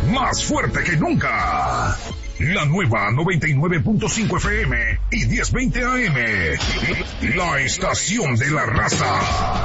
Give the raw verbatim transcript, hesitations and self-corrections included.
más fuerte que nunca. La nueva noventa y nueve punto cinco F M y diez veinte A M. La estación de la raza.